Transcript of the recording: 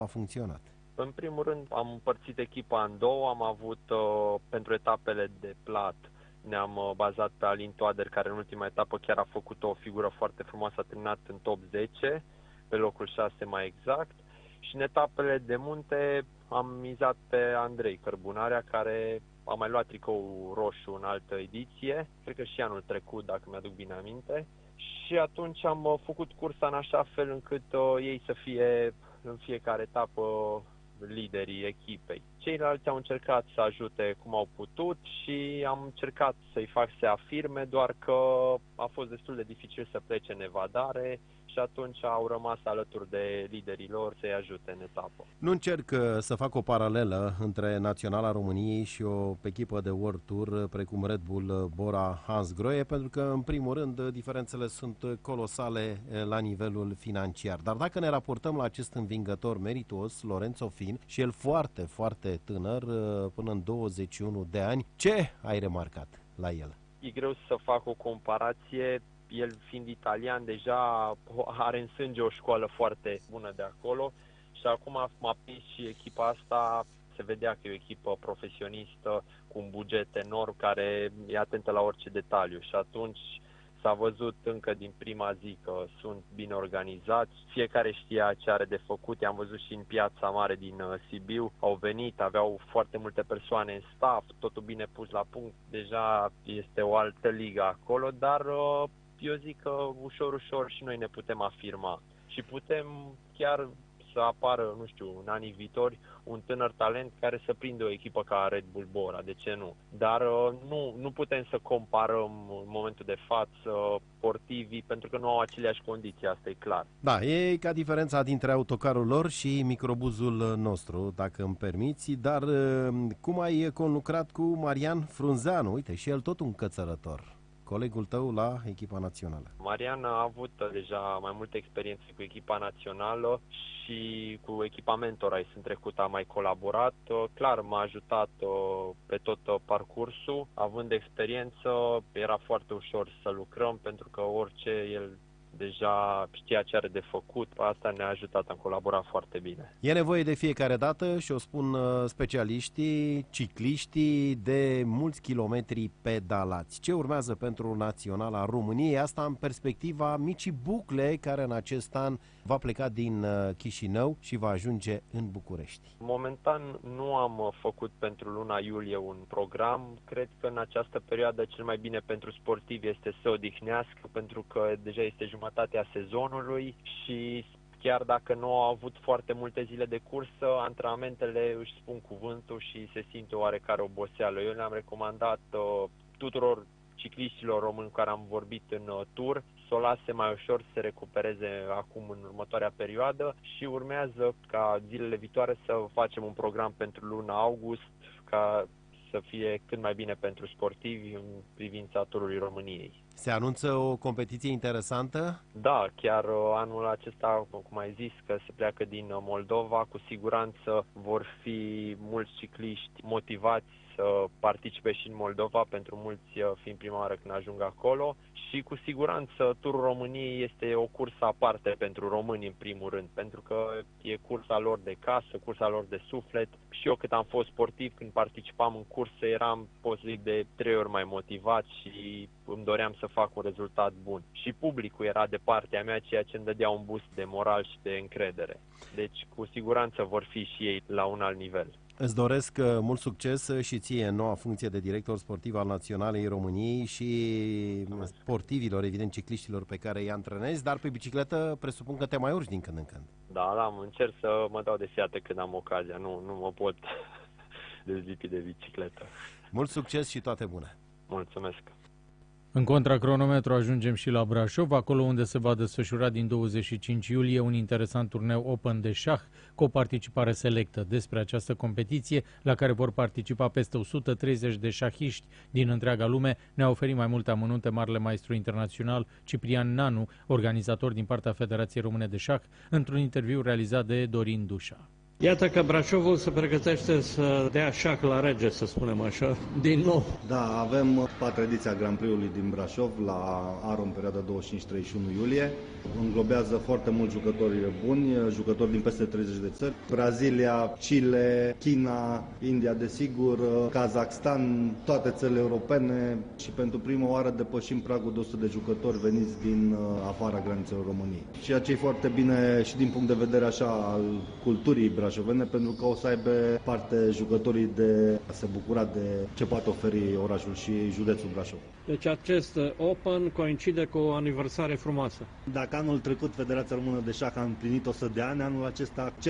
a funcționat? În primul rând am împărțit echipa în două, am avut pentru etapele de plat, ne-am bazat pe Alin Toader, care în ultima etapă chiar a făcut o figură foarte frumoasă, a terminat în top 10, pe locul 6 mai exact. Și în etapele de munte am mizat pe Andrei Cărbunarea, care a mai luat tricou roșu în altă ediție, cred că și anul trecut, dacă mi-aduc bine aminte. Și atunci am făcut cursa în așa fel încât ei să fie în fiecare etapă liderii echipei. Ceilalți au încercat să ajute cum au putut și am încercat să-i fac să se afirme, doar că a fost destul de dificil să plece în evadare și atunci au rămas alături de liderii lor să-i ajute în etapă. Nu încerc să fac o paralelă între Naționala României și o echipă de World Tour precum Red Bull Bora Hansgrohe, pentru că, în primul rând, diferențele sunt colosale la nivelul financiar. Dar dacă ne raportăm la acest învingător merituos, Lorenzo Fin, și el foarte, foarte tânăr, până în 21 de ani, ce ai remarcat la el? E greu să fac o comparație. El fiind italian, deja are în sânge o școală foarte bună de acolo și acum m-a prins și echipa asta, se vedea că e o echipă profesionistă cu un buget enorm care e atentă la orice detaliu și atunci s-a văzut încă din prima zi că sunt bine organizați, fiecare știa ce are de făcut, i-am văzut și în piața mare din Sibiu, au venit, aveau foarte multe persoane în staff, totul bine pus la punct, deja este o altă ligă acolo, dar eu zic că ușor, ușor și noi ne putem afirma și putem chiar să apară, nu știu, în anii viitori, un tânăr talent care să prinde o echipă ca Red Bull Bora, de ce nu? Dar nu putem să comparăm în momentul de față sportivii, pentru că nu au aceleași condiții, asta e clar. Da, e ca diferența dintre autocarul lor și microbuzul nostru, dacă îmi permiți, dar cum ai conlucrat cu Marian Frunzeanu? Uite, și el tot un cățărător, colegul tău la echipa națională. Marian a avut deja mai multe experiențe cu echipa națională și cu echipamentul Rai în trecut am mai colaborat. Clar, m-a ajutat pe tot parcursul. Având experiență, era foarte ușor să lucrăm, pentru că orice el deja știa ce are de făcut. Asta ne-a ajutat, am colaborat foarte bine. E nevoie de fiecare dată, și o spun specialiștii, cicliștii, de mulți kilometri pedalați. Ce urmează pentru Naționala României? Asta în perspectiva micii bucle care în acest an va pleca din Chișinău și va ajunge în București. Momentan nu am făcut pentru luna iulie un program. Cred că în această perioadă cel mai bine pentru sportivi este să se odihnească, pentru că deja este jumătatea sezonului și chiar dacă nu au avut foarte multe zile de cursă, antrenamentele își spun cuvântul și se simte oarecare oboseală. Eu le-am recomandat tuturor cicliștilor români cu care am vorbit în tur să o lase mai ușor să se recupereze acum în următoarea perioadă și urmează ca zilele viitoare să facem un program pentru luna august ca să fie cât mai bine pentru sportivi în privința Turului României. Se anunță o competiție interesantă? Da, chiar anul acesta, cum ai zis, că se pleacă din Moldova, cu siguranță vor fi mulți cicliști motivați să participe și în Moldova, pentru mulți fiind prima oară când ajung acolo și cu siguranță Turul României este o cursă aparte pentru români în primul rând, pentru că e cursa lor de casă, cursa lor de suflet și eu cât am fost sportiv, când participam în curse eram, pot să zic, de 3 ori mai motivat și îmi doream să fac un rezultat bun. Și publicul era de partea mea, ceea ce îmi dădea un boost de moral și de încredere. Deci cu siguranță vor fi și ei la un alt nivel. Îți doresc mult succes și ție în noua funcție de director sportiv al Naționalei României și sportivilor, evident cicliștilor pe care îi antrenezi, dar pe bicicletă presupun că te mai urci din când în când. Da, încerc să mă dau de fiate când am ocazia, nu mă pot dezlipi de bicicletă. Mult succes și toate bune! Mulțumesc! În contracronometru ajungem și la Brașov, acolo unde se va desfășura din 25 iulie un interesant turneu Open de șah cu o participare selectă. Despre această competiție, la care vor participa peste 130 de șahiști din întreaga lume, ne-a oferit mai multe amănunte marele maestru internațional Ciprian Nanu, organizator din partea Federației Române de Șah, într-un interviu realizat de Dorin Dușa. Iată că Brașovul se pregătește să dea șah la rege, să spunem așa, din nou. Da, avem 4 ediția Grand Prix-ului din Brașov la Aro în perioada 25-31 iulie. Înglobează foarte mulți jucători buni, jucători din peste 30 de țări. Brazilia, Chile, China, India, desigur, Kazakhstan, toate țările europene și pentru prima oară depășim pragul de 100 de jucători veniți din afara granițelor României. Ceea ce e foarte bine și din punct de vedere așa al culturii brașovene, pentru că o să aibă parte jucătorii de a se bucura de ce poate oferi orașul și județul Brașov. Deci acest Open coincide cu o aniversare frumoasă. Dacă anul trecut Federația Română de Șah a împlinit 100 de ani, anul acesta